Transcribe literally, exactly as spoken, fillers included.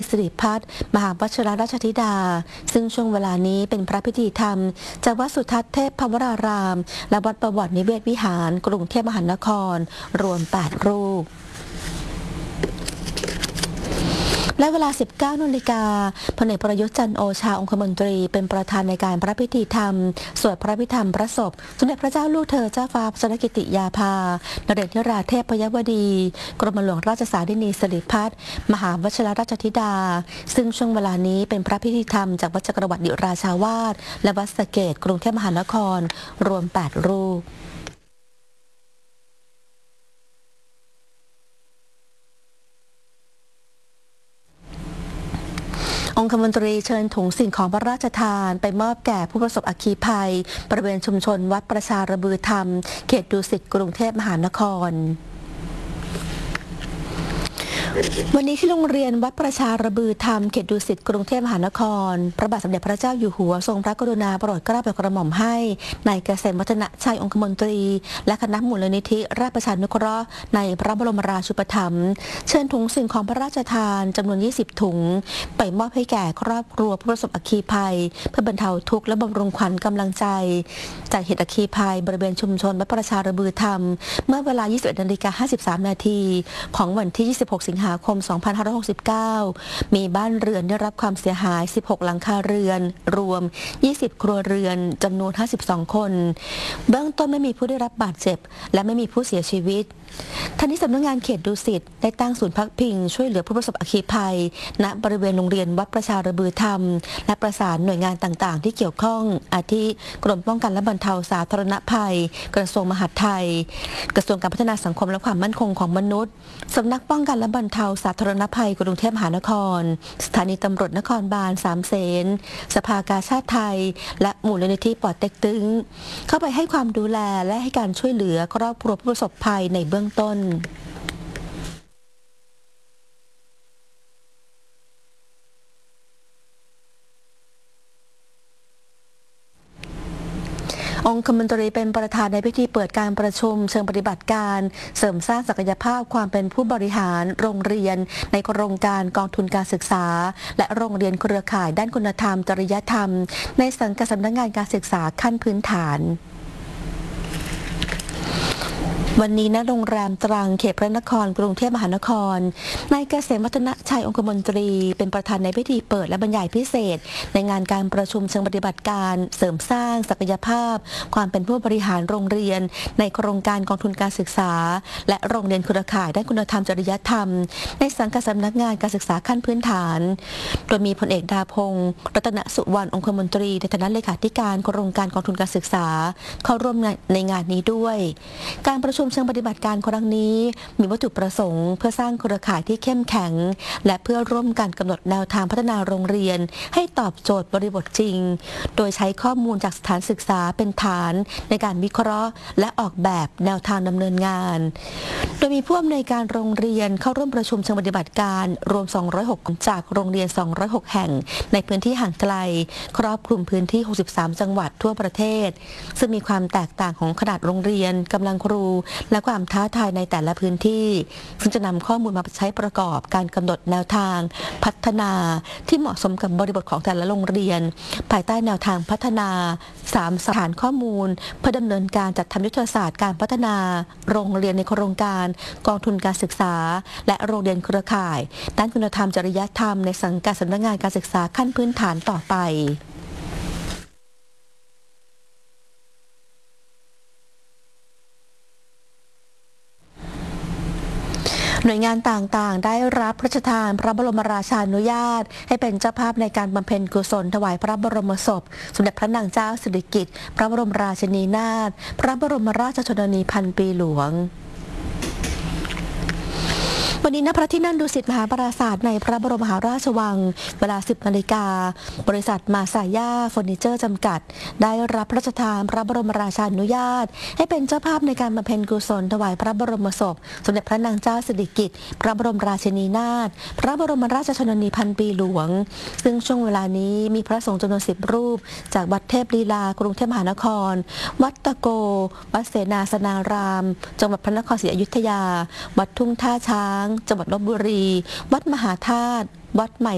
สิริพัฒน์มหาวชิรราชธิดาซึ่งช่วงเวลานี้เป็นพระพิธีธรรมจากวัดสุทัศน์เทพพวรารามและวัดประวัตินิเวศวิหารกรุงเทพมหานครรวมแปดรูปและเวลา สิบเก้านาฬิกาพลเอกประยุทธ์จันทร์โอชาองคมนตรีเป็นประธานในการพระพิธีธรรมสวดพระพิธรรมพระศพสมเด็จพระเจ้าลูกเธอเจ้าฟ้าพัชรกิติยาภานเรศธิราเทพยวดีกรมหลวงราชสารินีสิริพัฒน์มหาวชิรราชธิดาซึ่งช่วงเวลานี้เป็นพระพิธีธรรมจากวัดจักรวรรดิราชาวาสและวัดสะเกษกรุงเทพมหานครรวมแปดรูปองคมนตรีเชิญถุงสิ่งของพระราชทานไปมอบแก่ผู้ประสบอัคคีภัยบริเวณชุมชนวัดประชาระบือธรรมเขตดุสิตกรุงเทพมหานครวันนี้ที่โรงเรียนวัดประชาระบือธรรมเขตดุสิตกรุงเทพมหานครพระบาทสมเด็จพระเจ้าอยู่หัวทรงพระกรุณาโปรดเกล้าโปรดกระหม่อมให้นายเกษมวัฒนชัยองคมนตรีและคณะมูลนิธิราชประชานุเคราะห์ในพระบรมราชูปถัมภ์เชิญถุงสิ่งของพระราชทานจำนวนยี่สิบถุงไปมอบให้แก่ครอบครัวผู้ประสบอัคคีภัยเพื่อบรรเทาทุกข์และบำรุงขวัญกำลังใจจากเหตุอัคคีภัยบริเวณชุมชนวัดประชาระบือธรรมเมื่อเวลา ยี่สิบเอ็ดนาฬิกาห้าสิบสามนาทีของวันที่ยี่สิบหกสิงหาคมสองพันห้าร้อยหกสิบเก้ามีบ้านเรือนได้รับความเสียหายสิบหกหลังคาเรือนรวมยี่สิบครัวเรือนจำนวนห้าสิบสองคนเบื้องต้นไม่มีผู้ได้รับบาดเจ็บและไม่มีผู้เสียชีวิตท่านี้สำนักงานเขตดุสิตได้ตั้งศูนย์พักพิงช่วยเหลือผู้ประสบอัคคีภัยณบริเวณโรงเรียนวัดประชาระบือธรรมและประสานหน่วยงานต่างๆที่เกี่ยวข้องอาทิกรมป้องกันและบรรเทาสาธารณภัยกระทรวงมหาดไทยกระทรวงการพัฒนาสังคมและความมั่นคงของมนุษย์สำนักป้องกันและบรรเทาสาธารณภัยกรุงเทพมหานครสถานีตำรวจนครบาลสามเสนสภากาชาดไทยและมูลนิธิปอเต็กตึงเข้าไปให้ความดูแลและให้การช่วยเหลือครอบครัวผู้ประสบภัยในเบื้องต้นองคมนตรีเป็นประธานในพิธีเปิดการประชุมเชิงปฏิบัติการเสริมสร้างศักยภาพความเป็นผู้บริหารโรงเรียนในโครงการกองทุนการศึกษาและโรงเรียนเครือข่ายด้านคุณธรรมจริยธรรมในสังกัดสำนักงานการศึกษาขั้นพื้นฐานวันนี้ณโรงแรมตรังเขตพระนครกรุงเทพมหานครนายเกษมวัฒนชัยองคมนตรีเป็นประธานในพิธีเปิดและบรรยายพิเศษในงานการประชุมเชิงปฏิบัติการเสริมสร้างศักยภาพความเป็นผู้บริหารโรงเรียนในโครงการกองทุนการศึกษาและโรงเรียนเครือข่ายด้านคุณธรรมจริยธรรมในสังกัดสำนักงานการศึกษาขั้นพื้นฐานโดยมีพลเอกดาพงศ์รัตนสุวรรณองคมนตรีในฐานะเลขาธิการโครงการกองทุนการศึกษาเข้าร่วมในงานนี้ด้วยการประชุมเชิงปฏิบัติการครั้งนี้มีวัตถุประสงค์เพื่อสร้างเครือข่ายที่เข้มแข็งและเพื่อร่วมกันกำหนดแนวทางพัฒนาโรงเรียนให้ตอบโจทย์บริบทจริงโดยใช้ข้อมูลจากสถานศึกษาเป็นฐานในการวิเคราะห์และออกแบบแนวทางดำเนินงานโดยมีผู้อำนวยการโรงเรียนเข้าร่วมประชุมเชิงปฏิบัติการรวมสองร้อยหกจากโรงเรียนสองร้อยหกแห่งในพื้นที่ห่างไกลครอบคลุมพื้นที่หกสิบสามจังหวัดทั่วประเทศซึ่งมีความแตกต่างของขนาดโรงเรียนกำลังครูและความท้าทายในแต่ละพื้นที่ซึ่งจะนำข้อมูลมาใช้ประกอบการกำหนดแนวทางพัฒนาที่เหมาะสมกับบริบทของแต่ละโรงเรียนภายใต้แนวทางพัฒนาสามสถานข้อมูลเพื่อดำเนินการจัดทำยุทธศาสตร์การพัฒนาโรงเรียนในโครงการกองทุนการศึกษาและโรงเรียนเครือข่ายด้านคุณธรรมจริยธรรมในสังกัดสำนักงานการศึกษาขั้นพื้นฐานต่อไปหน่วยงานต่างๆได้รับพระราชทานพระบรมราชานุญาตให้เป็นเจ้าภาพในการบำเพ็ญกุศลถวายพระบรมศพสมเด็จพระนางเจ้าสิริกิติ์พระบรมราชินีนาถพระบรมราชชนนีพันปีหลวงวันนี้ณพระที่นั่งดุสิตมหาปราสาทในพระบรมมหาราชวังเวลา สิบนาฬิกาบริษัทมาซาย่าเฟอร์นิเจอร์จำกัดได้รับพระราชทานพระบรมราชานุญาตให้เป็นเจ้าภาพในการบำเพ็ญกุศลถวายพระบรมศพสมเด็จพระนางเจ้าสิริกิติ์พระบรมราชินีนาถพระบรมราชชนนีพันปีหลวงซึ่งช่วงเวลานี้มีพระสงฆ์จำนวนสิบรูปจากวัดเทพลีลากรุงเทพมหานครวัดตะโกวัดเสนาสนารามจังหวัดพระนครศรีอยุธยาวัดทุ่งท่าช้างจังหวัดลพบุรีวัดมหาธาตุวัดใหม่